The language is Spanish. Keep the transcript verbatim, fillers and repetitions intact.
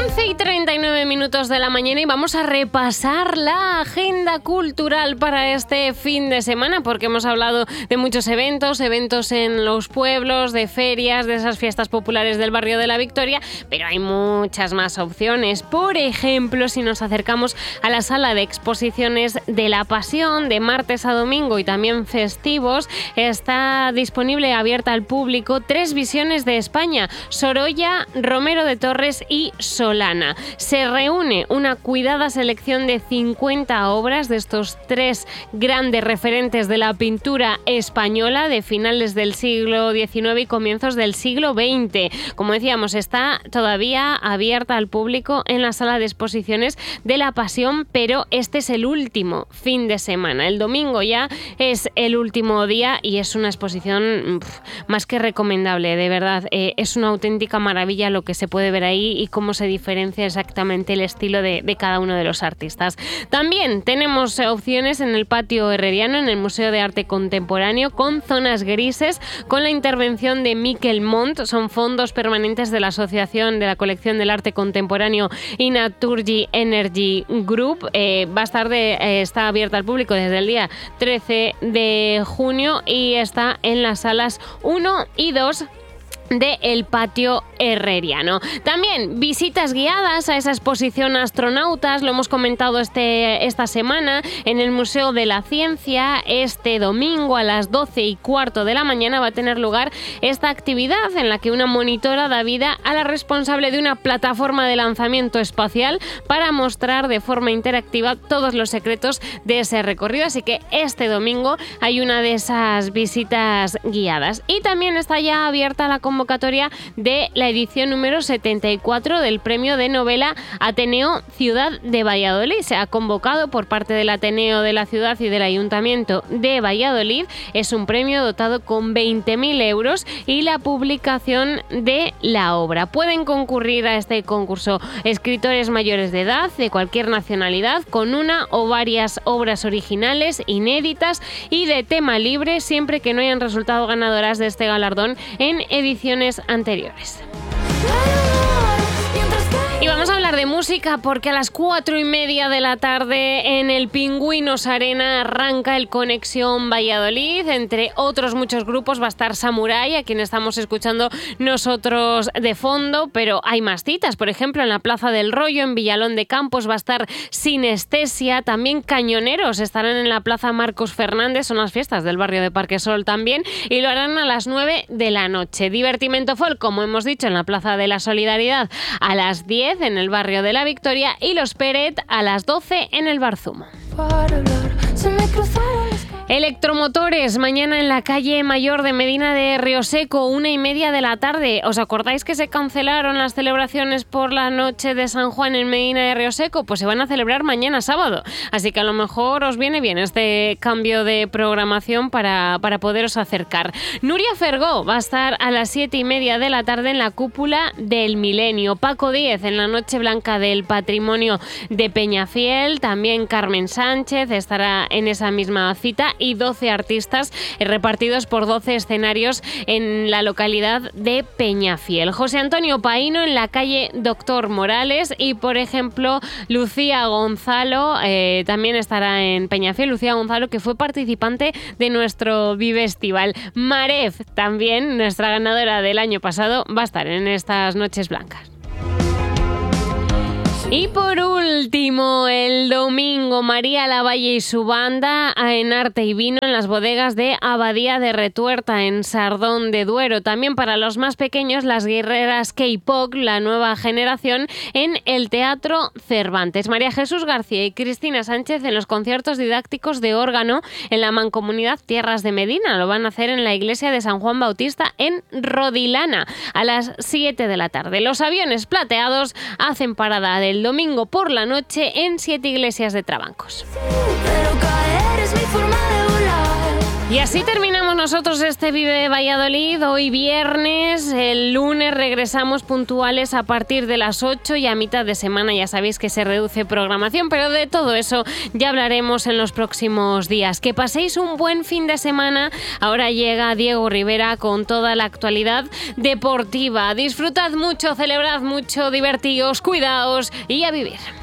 once y treinta y nueve minutos de la mañana y vamos a repasar la agenda cultural para este fin de semana, porque hemos hablado de muchos eventos, eventos en los pueblos, de ferias, de esas fiestas populares del barrio de la Victoria, pero hay muchas más opciones. Por ejemplo, si nos acercamos a la sala de exposiciones de La Pasión, de martes a domingo y también festivos, está disponible, abierta al público, tres visiones de España: Sorolla, Romero de Torres y Solana. Se reúne una cuidada selección de cincuenta obras de estos tres grandes referentes de la pintura española de finales del siglo diecinueve y comienzos del siglo veinte. Como decíamos, está todavía abierta al público en la sala de exposiciones de La Pasión, pero este es el último fin de semana. El domingo ya es el último día y es una exposición pff, más que recomendable, de verdad. Eh, es una auténtica maravilla lo que se puede ver ahí y cómo se diferencia exactamente el estilo de, de cada uno de los artistas. También tenemos opciones en el patio herreriano, en el Museo de Arte Contemporáneo, con zonas grises, con la intervención de Miquel Montt. Son fondos permanentes de la Asociación de la Colección del Arte Contemporáneo y Naturgy Energy Group. Eh, va a estar de, eh, está abierta al público desde el día trece de junio y está en las salas uno y dos de el patio herreriano. También visitas guiadas a esa exposición Astronautas, lo hemos comentado este, esta semana, en el Museo de la Ciencia. Este domingo a las doce y cuarto de la mañana va a tener lugar esta actividad en la que una monitora da vida a la responsable de una plataforma de lanzamiento espacial para mostrar de forma interactiva todos los secretos de ese recorrido. Así que este domingo hay una de esas visitas guiadas. Y también está ya abierta la convocatoria de la edición número setenta y cuatro del Premio de Novela Ateneo Ciudad de Valladolid. Se ha convocado por parte del Ateneo de la Ciudad y del Ayuntamiento de Valladolid. Es un premio dotado con veinte mil euros y la publicación de la obra. Pueden concurrir a este concurso escritores mayores de edad, de cualquier nacionalidad, con una o varias obras originales, inéditas y de tema libre, siempre que no hayan resultado ganadoras de este galardón en ediciones anteriores. Y vamos a hablar de música porque a las cuatro y media de la tarde en el Pingüinos Arena arranca el Conexión Valladolid. Entre otros muchos grupos va a estar Samurai, a quien estamos escuchando nosotros de fondo, pero hay más citas. Por ejemplo, en la Plaza del Rollo, en Villalón de Campos, va a estar Sinestesia. También Cañoneros estarán en la Plaza Marcos Fernández, son las fiestas del barrio de Parquesol también, y lo harán a las nueve de la noche. Divertimento Folk, como hemos dicho, en la Plaza de la Solidaridad a las diez en el barrio de la Victoria, y los Peret a las doce en el Barzumo. Electromotores, mañana en la calle Mayor de Medina de Rioseco, una y media de la tarde. ¿Os acordáis que se cancelaron las celebraciones por la noche de San Juan en Medina de Rioseco? Pues se van a celebrar mañana sábado, así que a lo mejor os viene bien este cambio de programación para, para poderos acercar. Nuria Fergó va a estar a las siete y media de la tarde en la Cúpula del Milenio. Paco Díez en la Noche Blanca del Patrimonio de Peñafiel. También Carmen Sánchez estará en esa misma cita, y doce artistas repartidos por doce escenarios en la localidad de Peñafiel. José Antonio Paíno en la calle Doctor Morales, y por ejemplo Lucía Gonzalo eh, también estará en Peñafiel. Lucía Gonzalo, que fue participante de nuestro Vivestival. Maref, también nuestra ganadora del año pasado, va a estar en estas Noches Blancas. Y por último, el domingo, María Lavalle y su banda en Arte y Vino en las bodegas de Abadía de Retuerta, en Sardón de Duero. También para los más pequeños, las guerreras K-Pop, la nueva generación, en el Teatro Cervantes. María Jesús García y Cristina Sánchez en los conciertos didácticos de órgano en la Mancomunidad Tierras de Medina. Lo van a hacer en la iglesia de San Juan Bautista en Rodilana a las siete de la tarde. Los Aviones Plateados hacen parada del domingo por la noche en Siete Iglesias de Trabancos. Pero caer es mi forma de volar. Y así terminamos nosotros este Vive Valladolid, hoy viernes. El lunes regresamos puntuales a partir de las ocho y a mitad de semana ya sabéis que se reduce programación, pero de todo eso ya hablaremos en los próximos días. Que paséis un buen fin de semana. Ahora llega Diego Rivera con toda la actualidad deportiva. Disfrutad mucho, celebrad mucho, divertíos, cuidaos y a vivir.